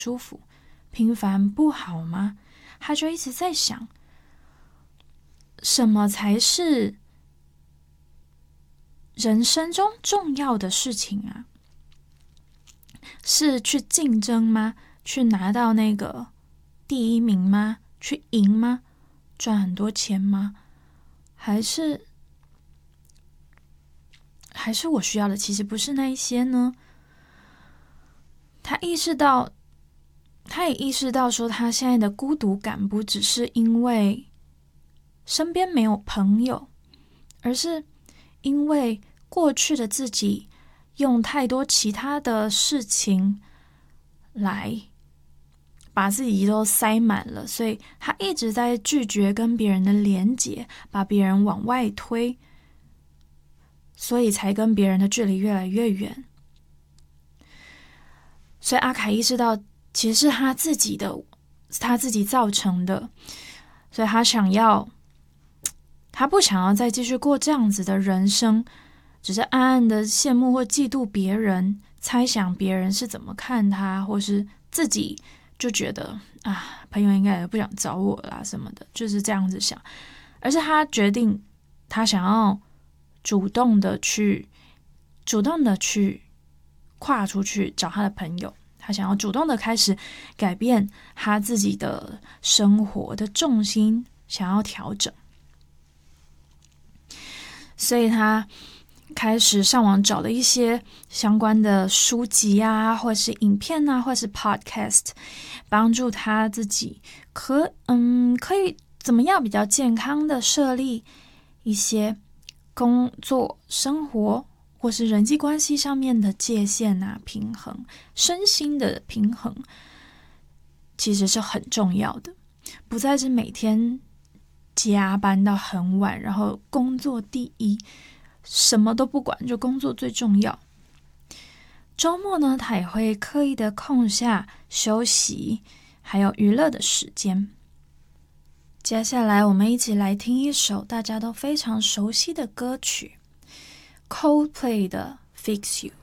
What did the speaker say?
舒服，平凡不好吗？他就一直在想，什么才是人生中重要的事情啊？是去竞争吗？去拿到那个第一名吗？去赢吗？赚很多钱吗？还是我需要的其实不是那一些呢？他也意识到说，他现在的孤独感不只是因为身边没有朋友，而是因为过去的自己用太多其他的事情来把自己都塞满了，所以他一直在拒绝跟别人的连结，把别人往外推，所以才跟别人的距离越来越远。所以阿凯意识到，其实是他自己造成的，所以他不想要再继续过这样子的人生，只是暗暗的羡慕或嫉妒别人，猜想别人是怎么看他，或是自己就觉得啊，朋友应该也不想找我啦什么的，就是这样子想。而是他决定，他想要主动的去跨出去找他的朋友，他想要主动的开始改变他自己的生活的重心，想要调整。所以他开始上网找了一些相关的书籍啊，或是影片啊，或是 podcast， 帮助他自己可以怎么样比较健康的设立一些工作、生活或是人际关系上面的界限啊，平衡身心的平衡，其实是很重要的，不再是每天加班到很晚，然后工作第一，什么都不管，就工作最重要。周末呢，他也会刻意的空下休息还有娱乐的时间。接下来我们一起来听一首大家都非常熟悉的歌曲， Coldplay 的 Fix You。